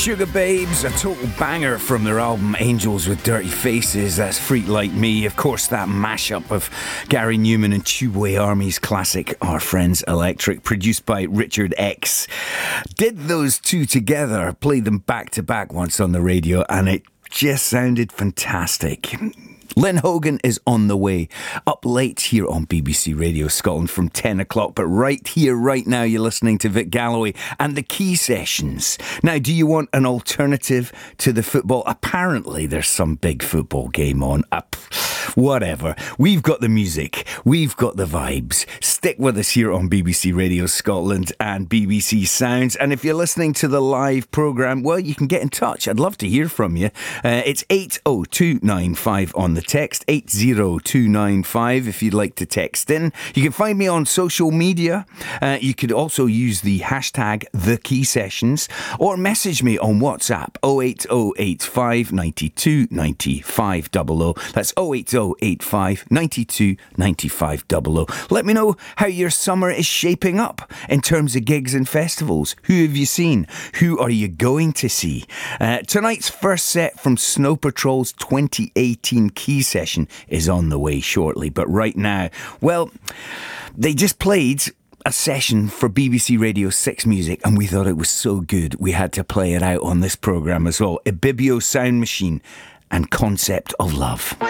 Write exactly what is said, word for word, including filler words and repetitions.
Sugababes, a total banger from their album Angels with Dirty Faces. That's Freak Like Me. Of course, that mashup of Gary Newman and Tubeway Army's classic Our Friends Electric, produced by Richard X. Did those two together, played them back to back once on the radio, and it just sounded fantastic. Lynn Hogan is on the way, up late here on B B C Radio Scotland from ten o'clock. But right here, right now, you're listening to Vic Galloway and the Key Sessions. Now, do you want an alternative to the football? Apparently, there's some big football game on. Uh, whatever. We've got the music. We've got the vibes. Stick with us here on B B C Radio Scotland and B B C Sounds. And if you're listening to the live programme, well, you can get in touch. I'd love to hear from you. Uh, it's eight oh two nine five on the text, eight oh two nine five if you'd like to text in. You can find me on social media. Uh, you could also use the hashtag The Key Sessions or message me on WhatsApp oh eight oh eight five nine two nine five double oh. That's oh eight oh eight five nine two nine five double oh. Let me know how your summer is shaping up in terms of gigs and festivals. Who have you seen? Who are you going to see? Uh, tonight's first set from Snow Patrol's twenty eighteen Key Session is on the way shortly. But right now, well, they just played a session for B B C Radio six Music, and we thought it was so good we had to play it out on this programme as well. Ibibio Sound Machine and Concept of Love.